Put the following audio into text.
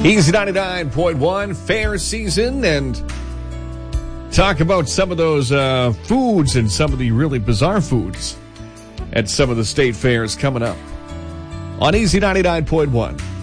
Easy 99.1 fair season, and talk about some of those foods and some of the really bizarre foods at some of the state fairs coming up on Easy 99.1.